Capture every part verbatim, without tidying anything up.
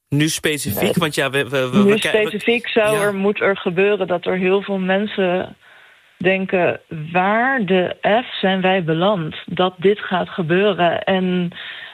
Nu specifiek? Want ja, we, we, we, nu we, specifiek zou ja. er, moet er gebeuren dat er heel veel mensen denken, waar de F zijn wij beland dat dit gaat gebeuren en,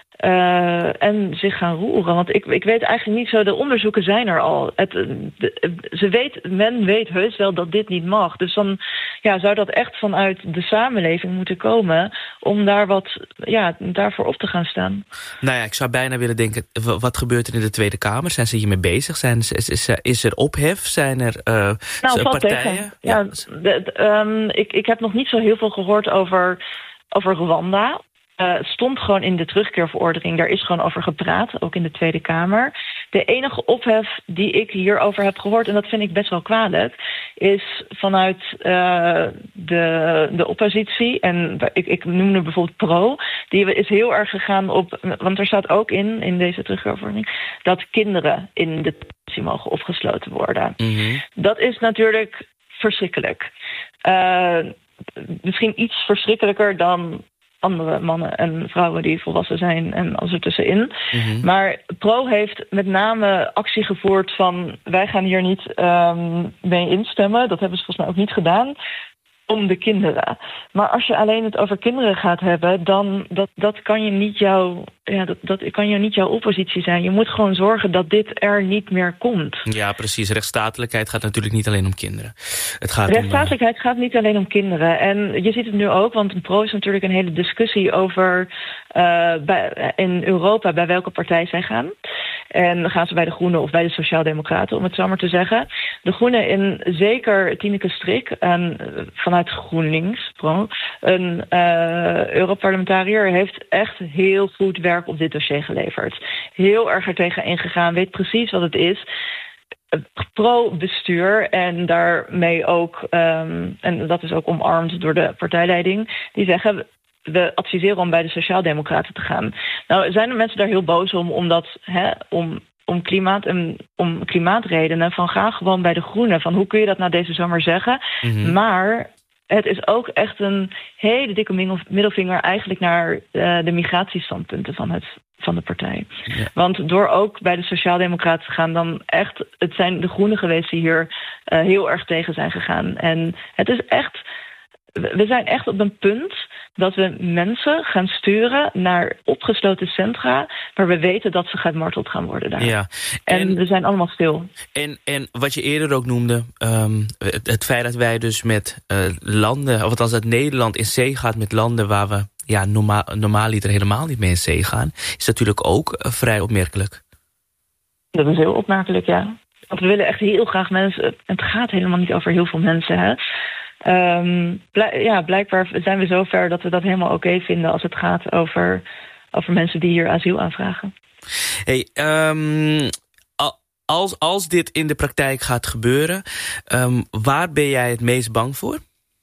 uh, en zich gaan roeren. Want ik, ik weet eigenlijk niet zo, de onderzoeken zijn er al. Het, de, ze weet, men weet heus wel dat dit niet mag. Dus dan ja, zou dat echt vanuit de samenleving moeten komen om daar wat, ja, daarvoor op te gaan staan. Nou ja, ik zou bijna willen denken, wat gebeurt er in de Tweede Kamer? Zijn ze hiermee bezig? Zijn, is, is, is er ophef? Zijn er uh, nou, partijen? Tegen. Ja, ja de, de, um, ik, ik heb nog niet zo heel veel gehoord over, over Rwanda. Uh, het stond gewoon in de terugkeerverordening. Daar is gewoon over gepraat, ook in de Tweede Kamer. De enige ophef die ik hierover heb gehoord, en dat vind ik best wel kwalijk, is vanuit uh, de, de oppositie. En ik, ik noemde bijvoorbeeld Pro. Die is heel erg gegaan op, want er staat ook in, in deze terugkeerverordening, dat kinderen in de detentie mogen opgesloten worden. Mm-hmm. Dat is natuurlijk verschrikkelijk. Uh, misschien iets verschrikkelijker dan andere mannen en vrouwen die volwassen zijn en alles ertussenin. Mm-hmm. Maar Pro heeft met name actie gevoerd van, wij gaan hier niet um, mee instemmen. Dat hebben ze volgens mij ook niet gedaan. Om de kinderen. Maar als je alleen het over kinderen gaat hebben, dan dat, dat kan je niet jouw, ja, dat, dat kan je niet jouw oppositie zijn. Je moet gewoon zorgen dat dit er niet meer komt. Ja, precies. Rechtsstatelijkheid gaat natuurlijk niet alleen om kinderen. Het gaat Rechtsstatelijkheid om, gaat niet alleen om kinderen. En je ziet het nu ook, want Pro is natuurlijk een hele discussie over uh, bij, in Europa bij welke partij zij gaan. En gaan ze bij de Groenen of bij de Sociaaldemocraten, om het zo maar te zeggen. De Groenen in zeker Tineke Strik, en vanuit GroenLinks, Pro, een uh, Europarlementariër, heeft echt heel goed werk op dit dossier geleverd. Heel erg er tegen ingegaan, weet precies wat het is. Pro-bestuur en daarmee ook, um, en dat is ook omarmd door de partijleiding, die zeggen, we adviseren om bij de Sociaaldemocraten te gaan. Nou, zijn er mensen daar heel boos om, omdat, hè, om, om klimaat en om klimaatredenen, van ga gewoon bij de Groenen. Van hoe kun je dat nou deze zomer zeggen? Mm-hmm. Maar het is ook echt een hele dikke middelvinger eigenlijk naar uh, de migratiestandpunten van het van de partij. Ja. Want door ook bij de Sociaaldemocraten te gaan, dan echt, het zijn de Groenen geweest die hier uh, heel erg tegen zijn gegaan. En het is echt, we zijn echt op een punt dat we mensen gaan sturen naar opgesloten centra waar we weten dat ze gemarteld gaan worden daar. Ja. En, en we zijn allemaal stil. En, en wat je eerder ook noemde, um, het, het feit dat wij dus met uh, landen, of althans dat Nederland in zee gaat met landen waar we ja, normaal, normaaliter helemaal niet mee in zee gaan, is natuurlijk ook uh, vrij opmerkelijk. Dat is heel opmerkelijk, ja. Want we willen echt heel graag mensen, het gaat helemaal niet over heel veel mensen, hè. Um, blijk, ja, blijkbaar zijn we zover dat we dat helemaal oké okay vinden als het gaat over, over mensen die hier asiel aanvragen. Hey, um, als, als dit in de praktijk gaat gebeuren, um, waar ben jij het meest bang voor?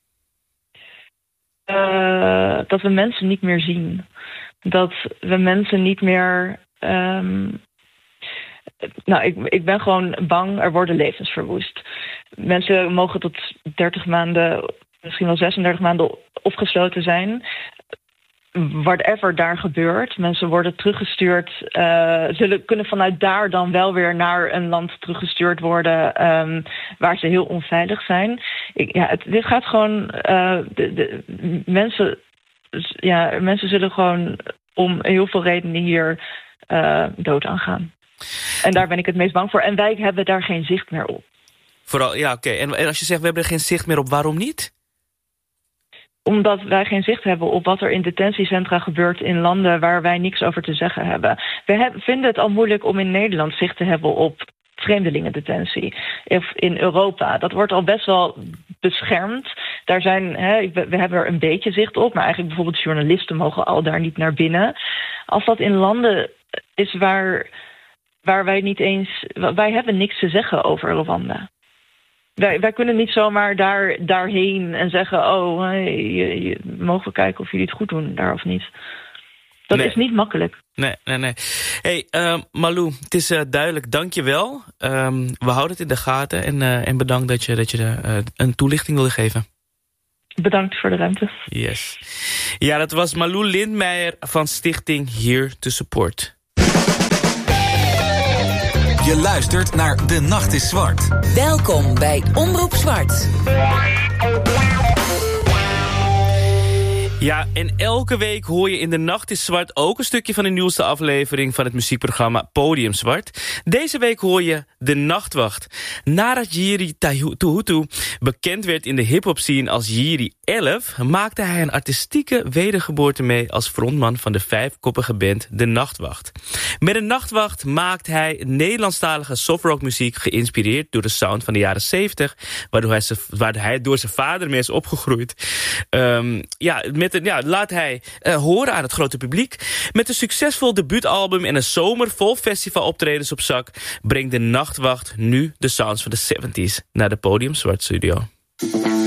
Uh, dat we mensen niet meer zien. Dat we mensen niet meer... Um, nou, ik, ik ben gewoon bang, er worden levens verwoest. Mensen mogen tot dertig maanden, misschien wel zesendertig maanden opgesloten zijn. Whatever daar gebeurt, mensen worden teruggestuurd, uh, zullen kunnen vanuit daar dan wel weer naar een land teruggestuurd worden um, waar ze heel onveilig zijn. Ik, ja, het, dit gaat gewoon, uh, de, de, mensen, ja, mensen zullen gewoon om heel veel redenen hier uh, dood aan gaan. En daar ben ik het meest bang voor. En wij hebben daar geen zicht meer op. Vooral, ja, oké. Okay. En, en als je zegt, we hebben er geen zicht meer op, waarom niet? Omdat wij geen zicht hebben op wat er in detentiecentra gebeurt in landen waar wij niks over te zeggen hebben. We hebben, vinden het al moeilijk om in Nederland zicht te hebben op vreemdelingendetentie. Of in Europa. Dat wordt al best wel beschermd. Daar zijn, hè, we hebben er een beetje zicht op, maar eigenlijk bijvoorbeeld journalisten mogen al daar niet naar binnen. Als dat in landen is waar, waar wij niet eens... Wij hebben niks te zeggen over Rwanda. Wij, wij kunnen niet zomaar daar, daarheen en zeggen, oh, hey, je, je, mogen we kijken of jullie het goed doen daar of niet. Dat nee. is niet makkelijk. Nee, nee, nee. Hey, uh, Malou, het is uh, duidelijk, dank je wel. Um, we houden het in de gaten en, uh, en bedankt dat je, dat je de, uh, een toelichting wilde geven. Bedankt voor de ruimte. Yes. Ja, dat was Malou Lindmeijer van Stichting Here to Support. Je luistert naar De Nacht is Zwart. Welkom bij Omroep Zwart. Ja, en elke week hoor je in De Nacht is Zwart ook een stukje van de nieuwste aflevering van het muziekprogramma Podium Zwart. Deze week hoor je De Nachtwacht. Nadat Jiri Tuhutu bekend werd in de hip-hop scene als Jiri elf, maakte hij een artistieke wedergeboorte mee als frontman van de vijfkoppige band De Nachtwacht. Met De Nachtwacht maakt hij Nederlandstalige softrockmuziek geïnspireerd door de sound van de jaren zeventig, waardoor hij, waar hij door zijn vader mee is opgegroeid. Um, ja, met Ja, laat hij uh, horen aan het grote publiek. Met een succesvol debuutalbum en een zomer vol festivaloptredens op zak brengt De Nachtwacht nu de sounds van de zeventig naar de Podium Zwart studio.